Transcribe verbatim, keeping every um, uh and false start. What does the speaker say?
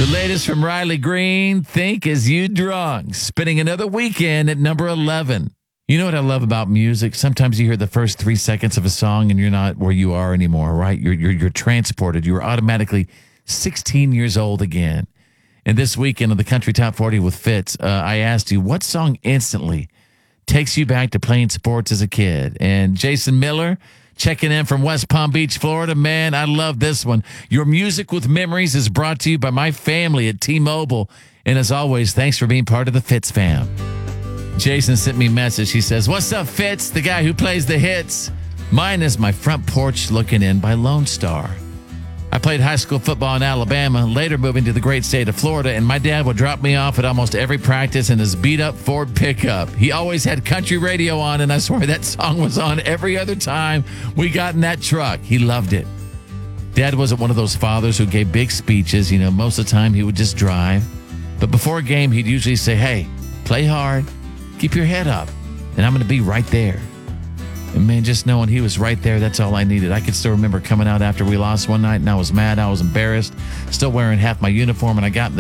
The latest from Riley Green, Think As You Drunk, spending another weekend at number eleven. You know what I love about music? Sometimes you hear the first three seconds of a song and you're not where you are anymore, right? You're, you're, you're transported. You're automatically sixteen years old again. And this weekend on the Country Top forty with Fitz, uh, I asked you, what song instantly takes you back to playing sports as a kid? And Jason Miller, checking in from West Palm Beach, Florida. Man, I love this one. Your Music with Memories is brought to you by my family at T-Mobile. And as always, thanks for being part of the Fitz fam. Jason sent me a message. He says, what's up, Fitz? The guy who plays the hits. Mine is My Front Porch Looking In by Lone Star. I played high school football in Alabama, later moving to the great state of Florida, and my dad would drop me off at almost every practice in his beat-up Ford pickup. He always had country radio on, and I swear that song was on every other time we got in that truck. He loved it. Dad wasn't one of those fathers who gave big speeches. You know, most of the time he would just drive. But before a game, he'd usually say, hey, play hard, keep your head up, and I'm going to be right there. And man, just knowing he was right there, that's all I needed. I could still remember coming out after we lost one night, and I was mad, I was embarrassed, still wearing half my uniform, and I got in the